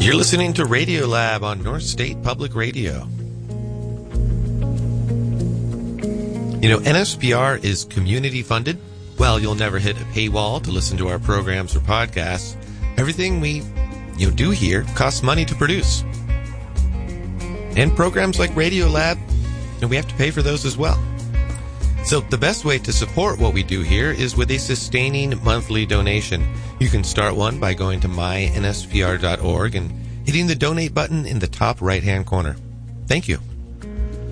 You're listening to Radiolab on North State Public Radio. You know, NSPR is community funded. Well, you'll never hit a paywall to listen to our programs or podcasts. Everything we do here costs money to produce. And programs like Radiolab, we have to pay for those as well. So the best way to support what we do here is with a sustaining monthly donation. You can start one by going to mynspr.org and hitting the donate button in the top right-hand corner. Thank you.